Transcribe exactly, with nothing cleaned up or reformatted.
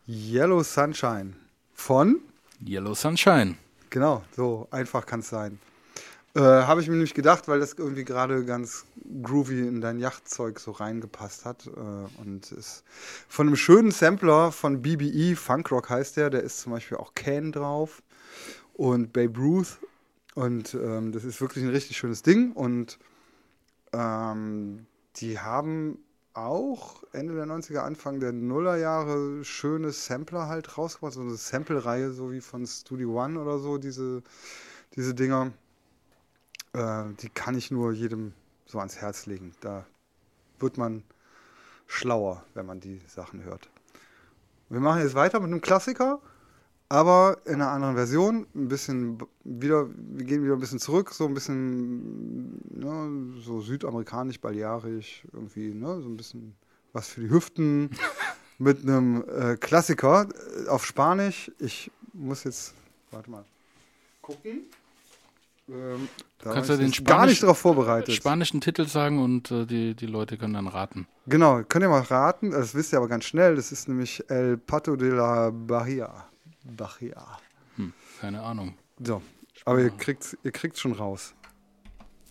Yellow Sunshine von? Yellow Sunshine. Genau, so einfach kann es sein. Äh, Habe ich mir nämlich gedacht, weil das irgendwie gerade ganz groovy in dein Yachtzeug so reingepasst hat. Äh, und ist von einem schönen Sampler von B B E, Funkrock heißt der, der ist zum Beispiel auch Can drauf und Babe Ruth. Und ähm, das ist wirklich ein richtig schönes Ding. Und ähm, die haben auch Ende der neunziger, Anfang der Nullerjahre schöne Sampler halt rausgebracht. So eine Sample-Reihe, so wie von Studio One oder so, diese, diese Dinger. Äh, die kann ich nur jedem so ans Herz legen. Da wird man schlauer, wenn man die Sachen hört. Wir machen jetzt weiter mit einem Klassiker, aber in einer anderen Version. Ein bisschen wieder, wir gehen wieder ein bisschen zurück, so ein bisschen ne, so südamerikanisch, balearisch, irgendwie, ne, so ein bisschen was für die Hüften mit einem äh, Klassiker äh, auf Spanisch. Ich muss jetzt, warte mal, gucken. Ähm, da Kannst war du ich den jetzt gar nicht darauf vorbereitet. spanischen Titel sagen und äh, die, die Leute können dann raten. Genau, könnt ihr mal raten, das wisst ihr aber ganz schnell, das ist nämlich El Pato de la Bahia. Bahia. Hm, keine Ahnung. So, aber ihr kriegt ihr kriegt's schon raus.